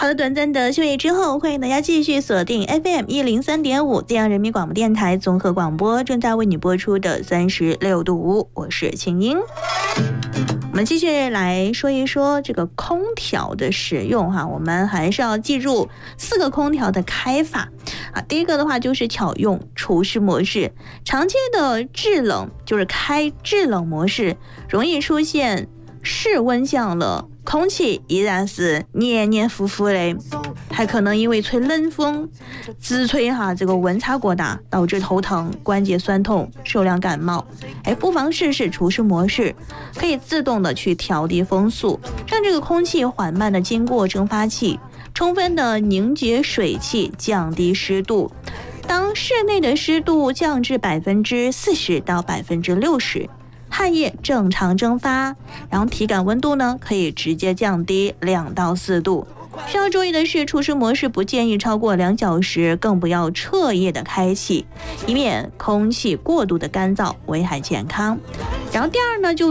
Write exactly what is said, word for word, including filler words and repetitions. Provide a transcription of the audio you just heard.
好的，短暂的休息之后，欢迎大家继续锁定 F M 一零三点五浙江人民广播电台综合广播，正在为你播出的三十六度，我是青音。我们继续来说一说这个空调的使用哈，我们还是要记住四个空调的开法啊。第一个的话就是巧用除湿模式，常见的制冷就是开制冷模式，容易出现室温降了，空气依然是黏黏糊糊的，还可能因为吹冷风直吹哈这个温差过大，导致头疼、关节酸痛、受凉感冒。哎，不妨试试除湿模式，可以自动的去调低风速，让这个空气缓慢的经过蒸发器，充分的凝结水汽，降低湿度。当室内的湿度降至百分之四十到百分之六十。汗液正常蒸发，然后体感温度呢可以直接降低两到四度。需要注意的是，除湿模式不建议超过两小时，更不要彻夜的开启，以免空气过度的干燥危害健康。然后第二呢，就